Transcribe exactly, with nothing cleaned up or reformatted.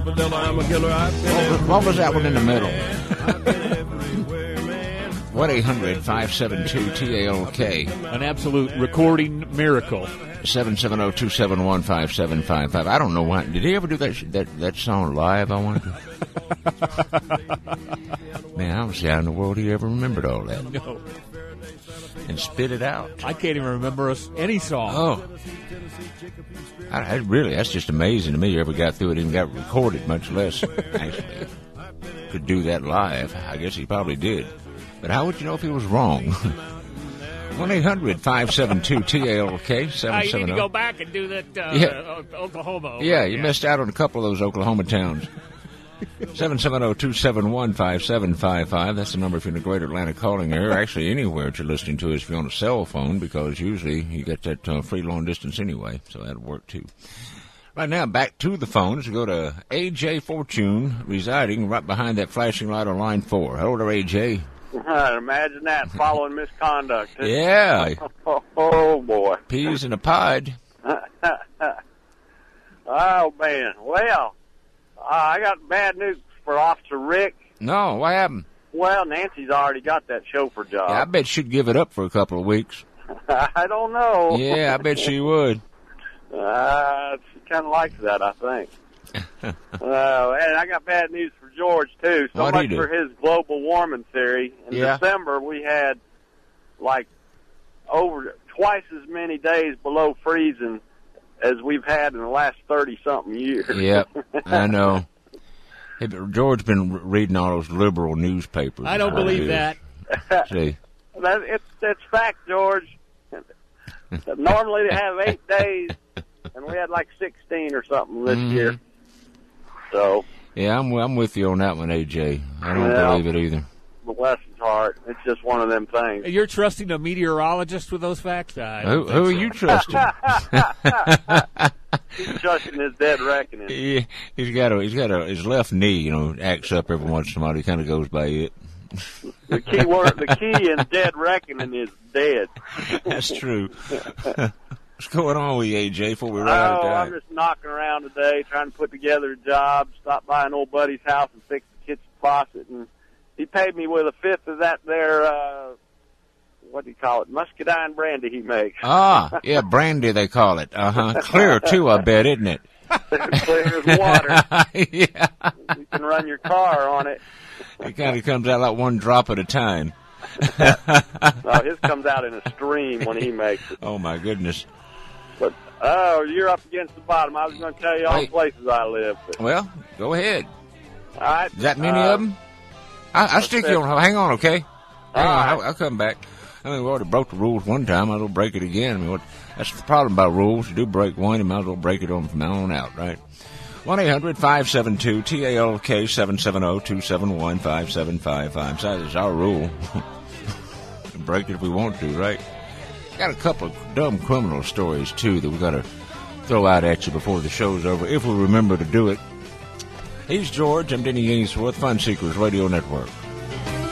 What was that one in the middle? one eight hundred five seven two T A L K. An absolute recording miracle. seven seven zero, two seven one, five seven five five. I don't know why. Did he ever do that that, that song live, I wonder? Man, I don't see how in the world he ever remembered all that. No. And spit it out. I can't even remember us any song. Oh. I, I really, that's just amazing to me. You ever got through it, even got recorded, much less actually could do that live. I guess he probably did. But how would you know if he was wrong? one eight hundred five seven two T A L K, seven seven zero. You need to go back and do that uh, yeah. uh, Oklahoma. Yeah, you yeah. missed out on a couple of those Oklahoma towns. seven seven zero, two seven one, five seven five five. That's the number if you're in the greater Atlanta calling area. Actually, anywhere that you're listening to us if you're on a cell phone, because usually you get that uh, free long distance anyway, so that'll work too. Right now, back to the phones. We go to A J Fortune, residing right behind that flashing light on line four. Hello there, A J. Uh, imagine that, following misconduct. Yeah. Oh, oh, boy. Peas in a pod. Oh, man. Well, uh, I got bad news for Officer Rick. No, what happened? Well, Nancy's already got that chauffeur job. Yeah, I bet she'd give it up for a couple of weeks. I don't know. Yeah, I bet she would. Uh, she kind of likes that, I think. uh, and I got bad news for George, too. So What'd much he do? for his global warming theory. In yeah. December, we had, like, over twice as many days below freezing as we've had in the last thirty-something years. Yep, I know. Hey, George's been reading all those liberal newspapers. I don't believe that. See. that it's, it's fact, George. Normally they have eight days, and we had like sixteen or something this mm-hmm. year. So. Yeah, I'm I'm with you on that one, A J. I don't well, believe it either. Bless his heart. It's just one of them things. You're trusting a meteorologist with those facts? I who who are so. you trusting? He's trusting his dead reckoning. Yeah, he's got a he's got a his left knee, you know, acts up every once in a while. He kind of goes by it. The key word, the key in dead reckoning is dead. That's true. What's going on with you, A J, before we run oh, out of time? I'm just knocking around today, trying to put together a job. Stopped by an old buddy's house and fixed the kitchen faucet, and he paid me with a fifth of that there, uh, what do you call it, muscadine brandy he makes. Ah, yeah, brandy they call it. Uh-huh. Clear, too, I bet, isn't it? Clear as water. Yeah. You can run your car on it. It kind of comes out like one drop at a time. No, his comes out in a stream when he makes it. Oh, my goodness. But, oh, you're up against the bottom. I was going to tell you all the places I live. But. Well, go ahead. All right. Is that many uh, of them? I, I'll stick you on. Hang on, okay? Hang all on. right. I'll, I'll come back. I mean, we already broke the rules one time. I will break it again. I mean, what, that's the problem about rules. You do break one, you might as well break it on from now on out, right? one eight hundred five seven two T A L K, seven seven zero, two seven one, five seven five five. So that's our rule. Break it if we want to, right? Got a couple of dumb criminal stories, too, that we got to throw out at you before the show's over, if we remember to do it. He's George. I'm Denny Ainsworth, Fun Seekers Radio Network.